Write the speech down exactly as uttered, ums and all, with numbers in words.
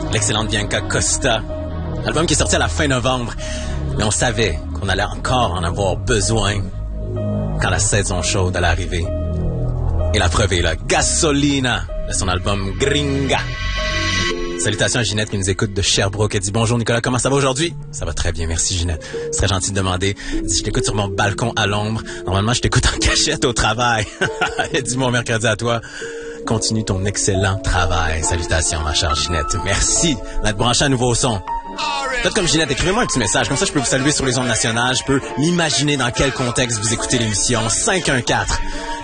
l'excellente Bianca Costa. Album qui est sorti à la fin novembre, mais on savait qu'on allait encore en avoir besoin quand la saison chaude allait arriver. Et la preuve est là, Gasolina, de son album Gringa. Salutations à Ginette qui nous écoute de Sherbrooke. Elle dit « Bonjour Nicolas, comment ça va aujourd'hui? » Ça va très bien, merci Ginette. Ce serait gentil de demander. Elle dit « Je t'écoute sur mon balcon à l'ombre. Normalement, je t'écoute en cachette au travail. » Elle dit « Bon mercredi à toi. Continue ton excellent travail. » Salutations, ma chère Ginette. Merci d'être branché à nouveau au son. Faites comme Ginette, écrivez-moi un petit message. Comme ça, je peux vous saluer sur les ondes nationales. Je peux m'imaginer dans quel contexte vous écoutez l'émission. cinq un quatre